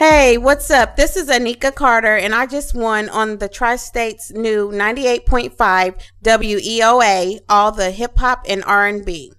Hey, what's up? This is Anika Carter, and I just won on the Tri-State's new 98.5 WEOA, all the hip hop and R&B.